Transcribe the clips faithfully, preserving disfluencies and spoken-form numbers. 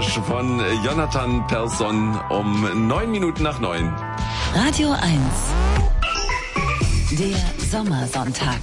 Voyage von Jonathan Persson um neun Minuten nach neun. Radio eins. Der Sommersonntag.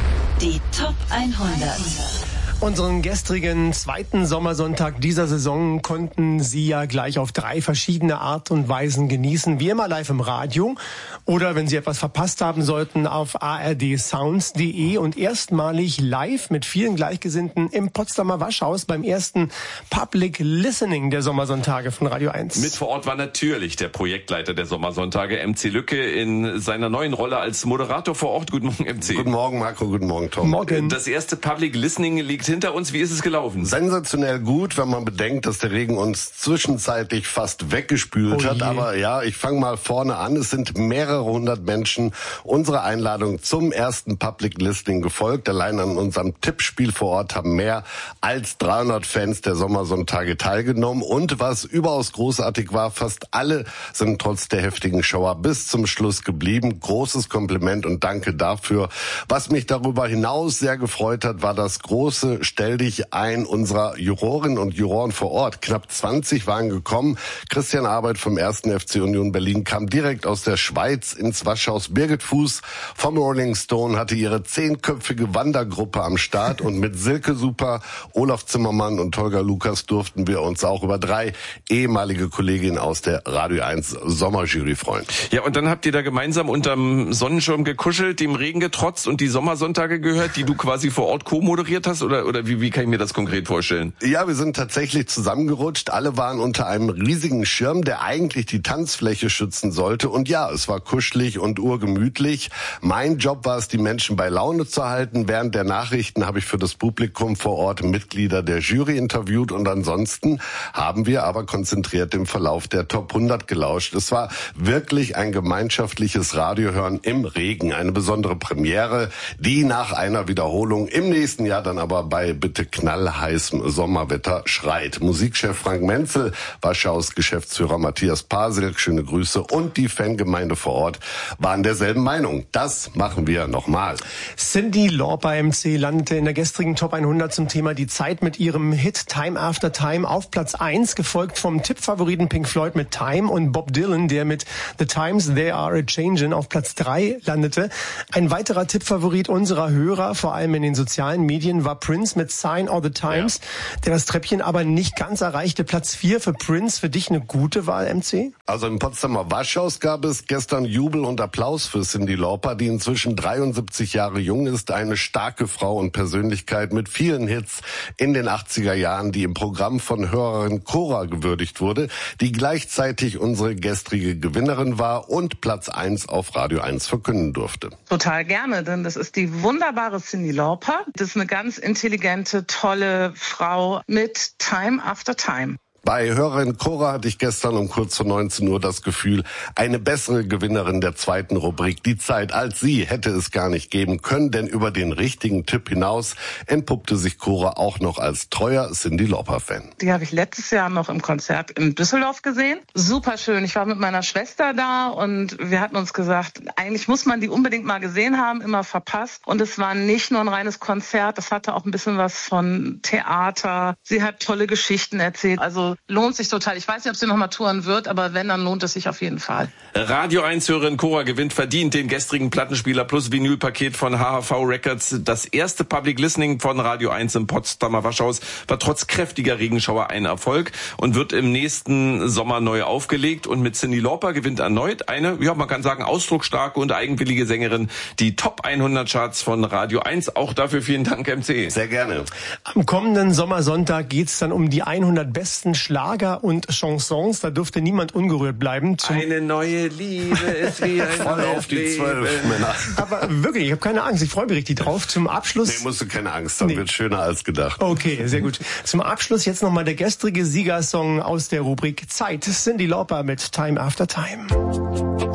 Die Top hundert. Unseren gestrigen zweiten Sommersonntag dieser Saison konnten Sie ja gleich auf drei verschiedene Art und Weisen genießen. Wie immer live im Radio oder, wenn Sie etwas verpasst haben sollten, auf a r d sounds punkt d e und erstmalig live mit vielen Gleichgesinnten im Potsdamer Waschhaus beim ersten Public Listening der Sommersonntage von Radio eins. Mit vor Ort war natürlich der Projektleiter der Sommersonntage, M C Lücke, in seiner neuen Rolle als Moderator vor Ort. Guten Morgen, M C. Guten Morgen, Marco. Guten Morgen, Tom. Morgen. Das erste Public Listening liegt hinter uns. Wie ist es gelaufen? Sensationell gut, wenn man bedenkt, dass der Regen uns zwischenzeitlich fast weggespült Oh hat. je. Aber ja, ich fange mal vorne an. Es sind mehrere hundert Menschen unserer Einladung zum ersten Public Listening gefolgt. Allein an unserem Tippspiel vor Ort haben mehr als dreihundert Fans der Sommersonntage teilgenommen. Und was überaus großartig war, fast alle sind trotz der heftigen Schauer bis zum Schluss geblieben. Großes Kompliment und danke dafür. Was mich darüber hinaus sehr gefreut hat, war das große Stell dich ein unserer Jurorinnen und Juroren vor Ort. Knapp zwanzig waren gekommen. Christian Arbeit vom ersten F C Union Berlin kam direkt aus der Schweiz ins Waschhaus. Birgit Fuß vom Rolling Stone hatte ihre zehnköpfige Wandergruppe am Start. Und mit Silke Super, Olaf Zimmermann und Holger Lukas durften wir uns auch über drei ehemalige Kolleginnen aus der Radio eins Sommerjury freuen. Ja, und dann habt ihr da gemeinsam unterm Sonnenschirm gekuschelt, dem Regen getrotzt und die Sommersonntage gehört, die du quasi vor Ort co-moderiert hast? Oder, oder wie, wie kann ich mir das konkret vorstellen? Ja, wir sind tatsächlich zusammengerutscht. Alle waren unter einem riesigen Schirm, der eigentlich die Tanzfläche schützen sollte. Und ja, es war kuschelig und urgemütlich. Mein Job war es, die Menschen bei Laune zu halten. Während der Nachrichten habe ich für das Publikum vor Ort Mitglieder der Jury interviewt. Und ansonsten haben wir aber konzentriert dem Verlauf der Top hundert gelauscht. Es war wirklich ein gemeinschaftliches Radiohören im Regen. Eine besondere Premiere, die nach einer Wiederholung im nächsten Jahr dann aber bei bitte knallheißem Sommerwetter schreit. Musikchef Frank Menzel, Waschhaus Geschäftsführer Matthias Pasel, schöne Grüße, und die Fangemeinde vor Ort waren derselben Meinung. Das machen wir nochmal. Cyndi Lauper, M C, landete in der gestrigen Top hundert zum Thema Die Zeit mit ihrem Hit Time After Time auf Platz eins, gefolgt vom Tippfavoriten Pink Floyd mit Time und Bob Dylan, der mit The Times They Are A-Changin' auf Platz drei landete. Ein weiterer Tippfavorit unserer Hörer, vor allem in den sozialen Medien, war Prince mit Sign of the Times, ja, der das Treppchen aber nicht ganz erreichte. Platz vier für Prince. Für dich eine gute Wahl, M C? Also im Potsdamer Waschhaus gab es gestern Jubel und Applaus für Cyndi Lauper, die inzwischen dreiundsiebzig Jahre jung ist, eine starke Frau und Persönlichkeit mit vielen Hits in den achtziger Jahren, die im Programm von Hörerin Cora gewürdigt wurde, die gleichzeitig unsere gestrige Gewinnerin war und Platz eins auf Radio eins verkünden durfte. Total gerne, denn das ist die wunderbare Cyndi Lauper. Das ist eine ganz intelligente, tolle Frau mit Time After Time. Bei Hörerin Cora hatte ich gestern um kurz vor neunzehn Uhr das Gefühl, eine bessere Gewinnerin der zweiten Rubrik Die Zeit als sie hätte es gar nicht geben können, denn über den richtigen Tipp hinaus entpuppte sich Cora auch noch als treuer Cyndi Lauper-Fan. Die habe ich letztes Jahr noch im Konzert in Düsseldorf gesehen. Super schön. Ich war mit meiner Schwester da und wir hatten uns gesagt, eigentlich muss man die unbedingt mal gesehen haben, immer verpasst. Und es war nicht nur ein reines Konzert, das hatte auch ein bisschen was von Theater. Sie hat tolle Geschichten erzählt. Also lohnt sich total. Ich weiß nicht, ob sie noch mal touren wird, aber wenn, dann lohnt es sich auf jeden Fall. Radio eins-Hörerin Cora gewinnt verdient den gestrigen Plattenspieler plus Vinylpaket von H H V Records. Das erste Public Listening von Radio eins im Potsdamer Waschhaus war trotz kräftiger Regenschauer ein Erfolg und wird im nächsten Sommer neu aufgelegt. Und mit Cyndi Lauper gewinnt erneut eine, ja, man kann sagen, ausdrucksstarke und eigenwillige Sängerin die Top hundert Charts von Radio eins. Auch dafür vielen Dank, M C. Sehr gerne. Am kommenden Sommersonntag geht's dann um die hundert besten Schlager und Chansons. Da dürfte niemand ungerührt bleiben. Zum Eine neue Liebe ist wie ein Voll auf die zwölf Männer. Aber wirklich, ich habe keine Angst. Ich freue mich richtig drauf. Zum Abschluss... Nee, musst du keine Angst haben. Nee. Wird schöner als gedacht. Okay, sehr gut. Zum Abschluss jetzt nochmal der gestrige Siegersong aus der Rubrik Zeit. Cyndi Lauper mit Time After Time.